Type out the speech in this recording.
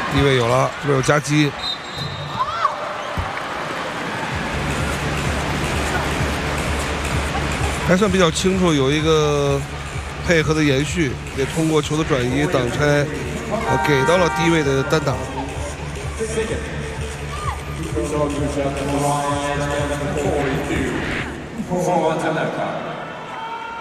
低位有了，这边有夹击。还算比较清楚，有一个配合的延续，也通过球的转移挡拆，给到了低位的单打。 42.